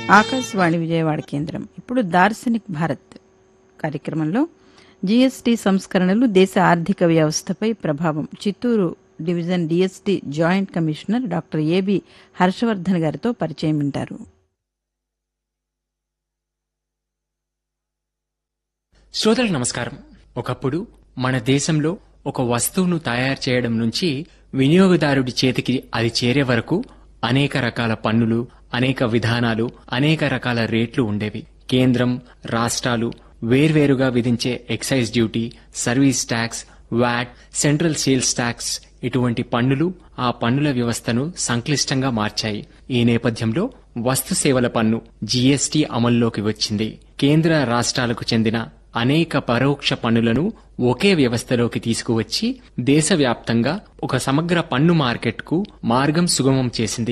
ఆకాశవాణి విజయవాడ కేంద్రం. ఇప్పుడు దార్శనిక్ భారత్ కార్యక్రమంలో జీఎస్టీ సంస్కరణలు దేశ ఆర్థిక వ్యవస్థపై ప్రభావం, Chittoor division DST joint commissioner doctor AB Harshavardhan గారితో పరిచయం వింటారు. శ్రోతలకు నమస్కారం. ఒకప్పుడు మన దేశంలో ఒక వస్తువును తయారు చేయడం నుంచి వినియోగదారుడి చేతికి అది చేరే వరకు అనేక రకాల పన్నులు, అనేక విధానాలు, అనేక రకాల రేట్లు ఉండేవి. కేంద్రం, రాష్ట్రాలు వేర్వేరుగా విధించే excise duty, service tax, VAT, central sales tax ఇటువంటి పన్నులు ఆ పన్నుల వ్యవస్థను సంక్లిష్టంగా మార్చాయి. ఈ నేపథ్యంలో వస్తు సేవల పన్ను జీఎస్టీ అమల్లోకి వచ్చింది. కేంద్ర రాష్ట్రాలకు చెందిన అనేక పరోక్ష పన్నులను ఒకే వ్యవస్థలోకి తీసుకువచ్చి దేశవ్యాప్తంగా ఒక సమగ్ర పన్ను మార్కెట్కు మార్గం సుగమం చేసింది.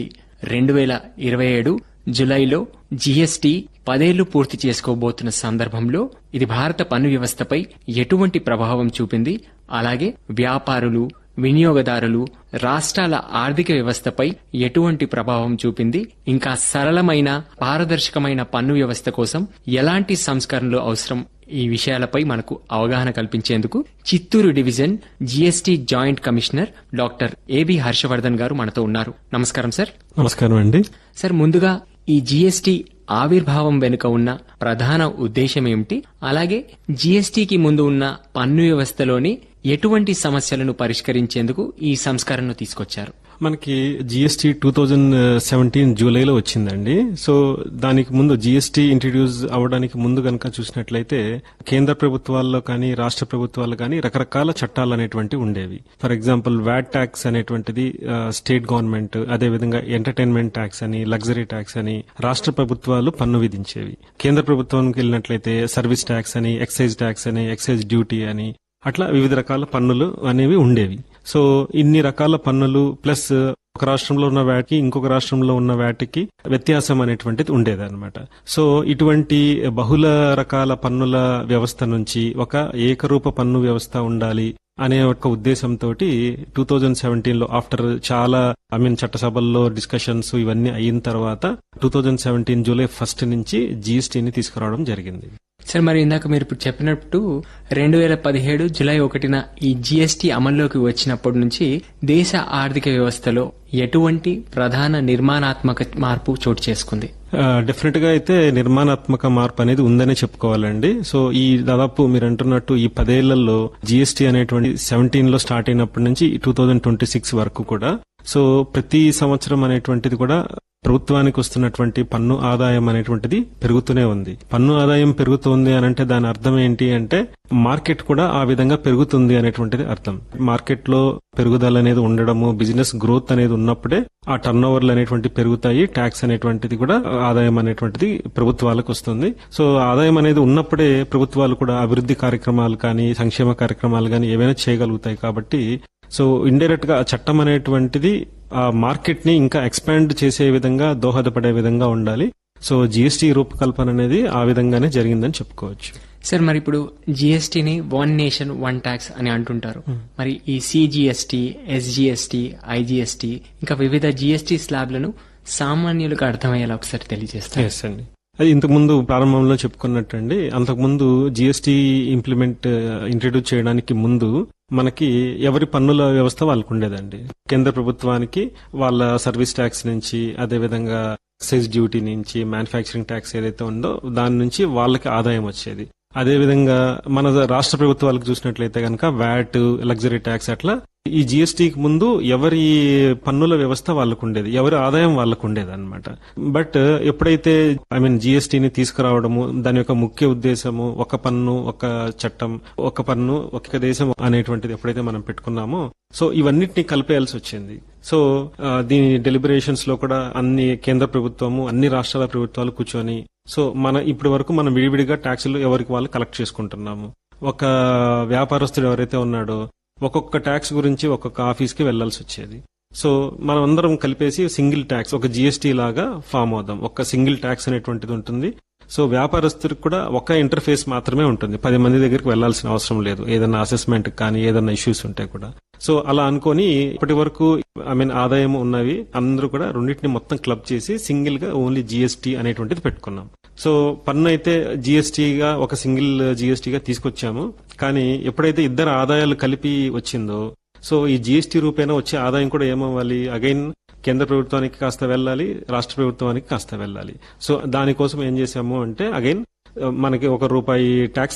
2027 జులైలో జీఎస్టీ 10 ఏళ్లు పూర్తి చేసుకోబోతున్న సందర్భంలో ఇది భారత పన్ను వ్యవస్థపై ఎటువంటి ప్రభావం చూపింది, అలాగే వ్యాపారులు, వినియోగదారులు, రాష్ట్రాల ఆర్థిక వ్యవస్థపై ఎటువంటి ప్రభావం చూపింది, ఇంకా సరళమైన పారదర్శకమైన పన్ను వ్యవస్థ కోసం ఎలాంటి సంస్కరణలు అవసరం, ఈ విషయాలపై మనకు అవగాహన కల్పించేందుకు Chittoor division GST joint commissioner doctor AB Harshavardhan గారు మనతో ఉన్నారు. నమస్కారం సార్. నమస్కారం అండి. సార్, ముందుగా ఈ జీఎస్టీ ఆవిర్భావం వెనుక ఉన్న ప్రధాన ఉద్దేశం ఏమిటి, అలాగే జీఎస్టీకి ముందు ఉన్న పన్ను వ్యవస్థలోని ఎటువంటి సమస్యలను పరిష్కరించేందుకు ఈ సంస్కరణను తీసుకొచ్చారు? మనకి జీఎస్టీ 2017 జూలైలో వచ్చిందండి. సో దానికి ముందు జీఎస్టీ ఇంట్రడ్యూస్ అవ్వడానికి ముందు కనుక చూసినట్లయితే కేంద్ర ప్రభుత్వాల్లో కానీ రాష్ట్ర ప్రభుత్వాల్లో కానీ రకరకాల చట్టాలు అనేటువంటివి ఉండేవి. ఫర్ ఎగ్జాంపుల్ వ్యాట్ ట్యాక్స్ అనేటువంటిది స్టేట్ గవర్నమెంట్, అదేవిధంగా ఎంటర్టైన్మెంట్ ట్యాక్స్ అని, లగ్జరీ ట్యాక్స్ అని రాష్ట్ర ప్రభుత్వాలు పన్ను విధించేవి. కేంద్ర ప్రభుత్వానికి వెళ్ళినట్లయితే సర్వీస్ ట్యాక్స్ అని, ఎక్సైజ్ ట్యాక్స్ అని, ఎక్సైజ్ డ్యూటీ అని, అట్లా వివిధ రకాల పన్నులు అనేవి ఉండేవి. సో ఇన్ని రకాల పన్నులు ప్లస్ ఒక రాష్ట్రంలో ఉన్న వ్యాట్కి ఇంకొక రాష్ట్రంలో ఉన్న వ్యాట్కి వ్యత్యాసం అనేటువంటిది ఉండేది అనమాట. సో ఇటువంటి బహుళ రకాల పన్నుల వ్యవస్థ నుంచి ఒక ఏకరూప పన్ను వ్యవస్థ ఉండాలి అనే ఒక ఉద్దేశంతో 2017లో ఆఫ్టర్ చాలా చట్టసభల్లో డిస్కషన్స్ ఇవన్నీ అయిన తర్వాత 2017 జూలై 1 నుంచి జీఎస్టీని తీసుకురావడం జరిగింది. సార్, మరి ఇందాక మీరు ఇప్పుడు చెప్పినట్టు 2017 జులై 1న ఈ జీఎస్టీ అమల్లోకి వచ్చినప్పటి నుంచి దేశ ఆర్థిక వ్యవస్థలో ఎటువంటి ప్రధాన నిర్మాణాత్మక మార్పు చోటు చేసుకుంది? డెఫినెట్ గా అయితే నిర్మాణాత్మక మార్పు అనేది ఉందనే చెప్పుకోవాలండి. సో ఈ దాదాపు మీరు అంటున్నట్టు ఈ 10 ఏళ్లలో జీఎస్టీ అనేటువంటి 17లో స్టార్ట్ అయినప్పటి నుంచి 2026 వరకు కూడా సో ప్రతి సంవత్సరం అనేటువంటిది కూడా ప్రభుత్వానికి వస్తున్నటువంటి పన్ను ఆదాయం అనేటువంటిది పెరుగుతూనే ఉంది. పన్ను ఆదాయం పెరుగుతోంది అని అంటే దాని అర్థం ఏంటి అంటే మార్కెట్ కూడా ఆ విధంగా పెరుగుతుంది అనేటువంటిది అర్థం. మార్కెట్ లో పెరుగుదల అనేది ఉండడము, బిజినెస్ గ్రోత్ అనేది ఉన్నప్పుడే ఆ టర్న్ ఓవర్లు అనేటువంటి పెరుగుతాయి, ట్యాక్స్ అనేటువంటిది కూడా ఆదాయం అనేటువంటిది ప్రభుత్వాలకు వస్తుంది. సో ఆదాయం అనేది ఉన్నప్పుడే ప్రభుత్వాలు కూడా అభివృద్ధి కార్యక్రమాలు కానీ సంక్షేమ కార్యక్రమాలు కానీ ఏవైనా చేయగలుగుతాయి. కాబట్టి సో ఇండైరెక్ట్ గా చట్టం అనేటువంటిది ఆ మార్కెట్ ని ఇంకా ఎక్స్పాండ్ చేసే విధంగా దోహదపడే విధంగా ఉండాలి. సో జీఎస్టీ రూపకల్పన అనేది ఆ విధంగానే జరిగిందని చెప్పుకోవచ్చు. సార్, మరి ఇప్పుడు జీఎస్టీని 1 నేషన్ 1 ట్యాక్స్ అని అంటుంటారు. మరి ఈ సిజిఎస్టీ, ఎస్జిఎస్టీ, ఐజిఎస్టీ ఇంకా వివిధ జీఎస్టీ స్లాబ్లను సామాన్యులకు అర్థమయ్యేలా ఒకసారి తెలియజేస్తారు. ఎస్ అండి. అది ఇంతకుముందు ప్రారంభంలో చెప్పుకున్నట్టండి, అంతకుముందు జీఎస్టీ ఇంట్రడ్యూస్ చేయడానికి ముందు మనకి ఎవరి పన్నుల వ్యవస్థ వాళ్ళకు ఉండేదండి. కేంద్ర ప్రభుత్వానికి వాళ్ళ సర్వీస్ ట్యాక్స్ నుంచి, అదేవిధంగా ఎక్సైజ్ డ్యూటీ నుంచి, మ్యానుఫ్యాక్చరింగ్ ట్యాక్స్ ఏదైతే ఉందో దాని నుంచి వాళ్ళకి ఆదాయం వచ్చేది. అదేవిధంగా మన రాష్ట్ర ప్రభుత్వాలకు చూసినట్లయితే కనుక వ్యాట్, లగ్జరీ ట్యాక్స్, అట్లా ఈ జీఎస్టీకి ముందు ఎవరి పన్నుల వ్యవస్థ వాళ్ళకు ఉండేది, ఎవరి ఆదాయం వాళ్ళకు ఉండేది అనమాట. బట్ ఎప్పుడైతే జీఎస్టీని తీసుకురావడము, దాని యొక్క ముఖ్య ఉద్దేశము ఒక పన్ను ఒక చట్టం, ఒక పన్ను ఒక దేశం అనేటువంటిది ఎప్పుడైతే మనం పెట్టుకున్నామో సో ఇవన్నిటిని కలిపేయాల్సి వచ్చింది. సో దీని డెలిబరేషన్స్ లో కూడా అన్ని కేంద్ర ప్రభుత్వము, అన్ని రాష్ట్రాల ప్రభుత్వాలు కూర్చొని సో ఇప్పటి వరకు మనం విడివిడిగా ట్యాక్సులు ఎవరికి వాళ్ళు కలెక్ట్ చేసుకుంటున్నాము. ఒక వ్యాపారస్తుడు ఎవరైతే ఉన్నాడో ఒక్కొక్క ట్యాక్స్ గురించి ఒక్కొక్క ఆఫీస్కి వెళ్లాల్సి వచ్చేది. సో మనం అందరం కలిపేసి సింగిల్ ట్యాక్స్, ఒక జీఎస్టీ లాగా ఫామ్ అవుదాం, ఒక సింగిల్ ట్యాక్స్ అనేటువంటిది ఉంటుంది. సో వ్యాపారస్తులకు కూడా ఒక ఇంటర్ఫేస్ మాత్రమే ఉంటుంది, 10 మంది దగ్గరికి వెళ్లాల్సిన అవసరం లేదు, ఏదైనా అసెస్మెంట్ కానీ ఏదైనా ఇష్యూస్ ఉంటే కూడా. సో అలా అనుకొని ఇప్పటి వరకు ఆదాయం ఉన్నవి అందరూ కూడా రెండింటిని మొత్తం క్లబ్ చేసి సింగిల్ గా ఓన్లీ జీఎస్టీ అనేటువంటిది పెట్టుకున్నాం. సో పన్ను అయితే జీఎస్టీగా ఒక సింగిల్ జీఎస్టీగా తీసుకొచ్చాము. కానీ ఎప్పుడైతే ఇద్దరు ఆదాయాలు కలిపి వచ్చిందో, సో ఈ జీఎస్టీ రూపేణా వచ్చే ఆదాయం కూడా ఏమవ్వాలి, అగైన్ కేంద్ర ప్రభుత్వానికి కాస్త వెళ్ళాలి, రాష్ట్ర ప్రభుత్వానికి కాస్త వెళ్ళాలి. సో దానికోసం ఏం చేశాము అంటే అగైన్ మనకి ₹1 ట్యాక్స్